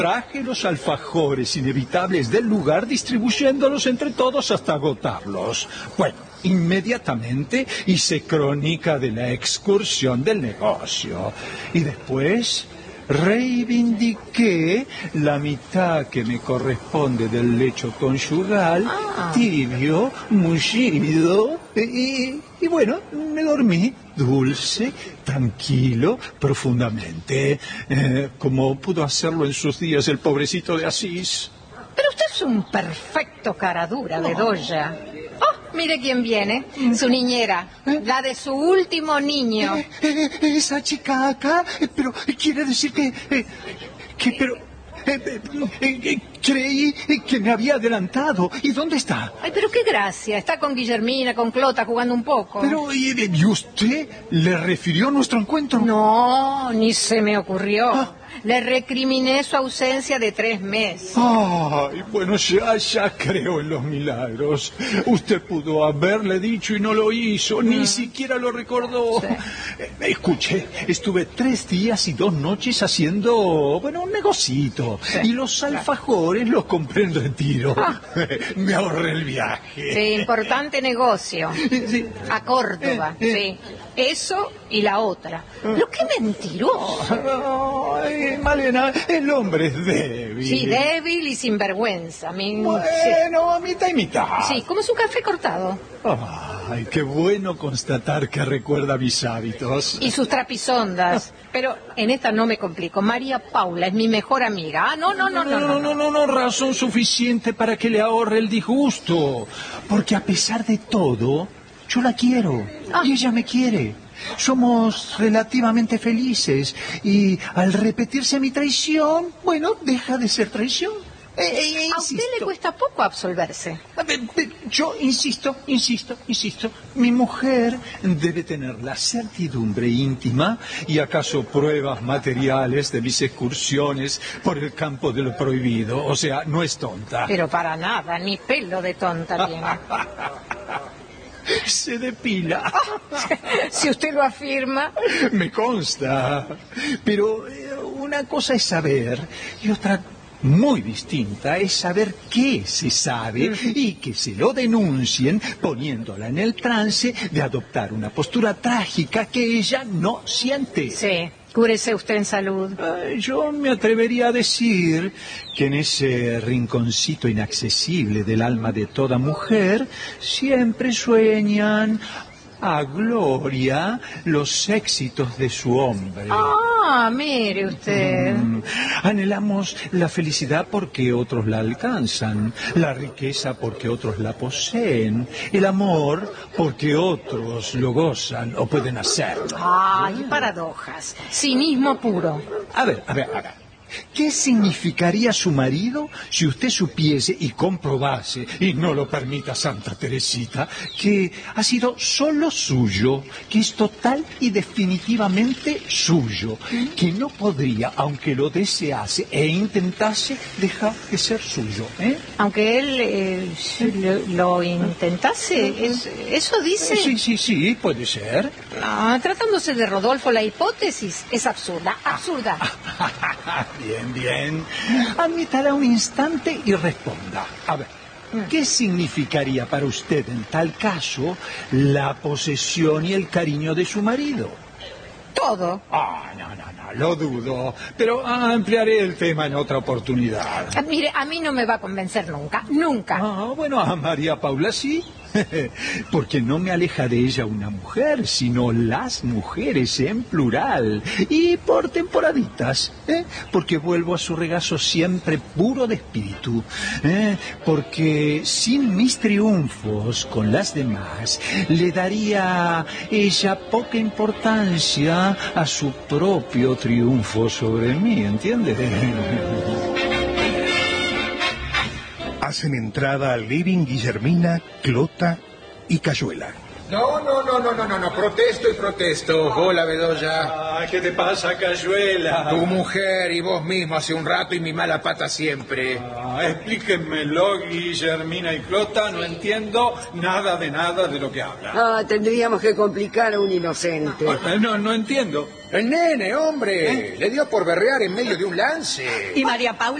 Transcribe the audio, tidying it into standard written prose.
Traje los alfajores inevitables del lugar distribuyéndolos entre todos hasta agotarlos. Bueno, inmediatamente hice crónica de la excursión del negocio. Y después reivindiqué la mitad que me corresponde del lecho conyugal, tibio, mullido, y bueno, me dormí dulce, tranquilo, profundamente, como pudo hacerlo en sus días el pobrecito de Asís. Pero usted es un perfecto caradura, Bedoya. Oh, mire quién viene, su niñera, la de su último niño. Esa chica acá, pero quiere decir creí que me había adelantado. ¿Y dónde está? Ay, pero qué gracia. Está con Guillermina, con Clota, jugando un poco. Pero, ¿y usted le refirió nuestro encuentro? No, ni se me ocurrió. Le recriminé su ausencia de 3 meses. Ay, bueno, ya creo en los milagros. Usted pudo haberle dicho y no lo hizo, ni siquiera lo recordó. Sí. Escuche, estuve 3 días y 2 noches haciendo, bueno, un negocito. Sí. Y los alfajores los compré en retiro. Me ahorré el viaje. Sí, importante negocio. Sí. A Córdoba, sí. Eso y la otra. Pero qué mentiroso. Ay, Malena, el hombre es débil. Sí, débil y sinvergüenza. Bueno, mitad y mitad. Sí, como su café cortado. Ay, qué bueno constatar que recuerda mis hábitos. Y sus trapisondas. Pero en esta no me complico. María Paula es mi mejor amiga. Ah, no. Razón suficiente para que le ahorre el disgusto. Porque a pesar de todo, yo la quiero. Y ella me quiere. Somos relativamente felices. Y al repetirse mi traición, bueno, deja de ser traición. A usted le cuesta poco absolverse. Yo insisto. Mi mujer debe tener la certidumbre íntima y acaso pruebas materiales de mis excursiones por el campo de lo prohibido. O sea, no es tonta. Pero para nada, ni pelo de tonta tiene. Se depila. Si usted lo afirma. Me consta. Pero una cosa es saber y otra muy distinta es saber qué se sabe y que se lo denuncien poniéndola en el trance de adoptar una postura trágica que ella no siente. Sí, cúrese usted en salud. Yo me atrevería a decir que en ese rinconcito inaccesible del alma de toda mujer siempre sueñan a gloria los éxitos de su hombre. Mire usted. Anhelamos la felicidad porque otros la alcanzan, la riqueza porque otros la poseen, el amor porque otros lo gozan o pueden hacerlo. Ay, paradojas. Cinismo puro. A ver. ¿Qué significaría su marido si usted supiese y comprobase, y no lo permita Santa Teresita, que ha sido solo suyo, que es total y definitivamente suyo, que no podría, aunque lo desease e intentase, dejar de ser suyo? Aunque él lo intentase, ¿eso dice? Sí, puede ser. Tratándose de Rodolfo, la hipótesis es absurda. Bien. Admítala un instante y responda. A ver, ¿qué significaría para usted en tal caso la posesión y el cariño de su marido? Todo. No, lo dudo. Pero ampliaré el tema en otra oportunidad. Mire, a mí no me va a convencer nunca. Bueno, a María Paula sí. Porque no me aleja de ella una mujer, sino las mujeres en plural. Y por temporaditas, porque vuelvo a su regazo siempre puro de espíritu. Porque sin mis triunfos con las demás, le daría ella poca importancia a su propio triunfo sobre mí, ¿entiende? Hacen entrada al living Guillermina, Clota y Cayuela. No, protesto. Hola, Bedoya. ¿Qué te pasa, Cayuela? Tu mujer y vos mismo hace un rato y mi mala pata siempre. Explíquenmelo, Guillermina y Clota, no entiendo nada de lo que hablan. Tendríamos que complicar a un inocente. No entiendo. El nene, hombre, le dio por berrear en medio de un lance. Y María Paula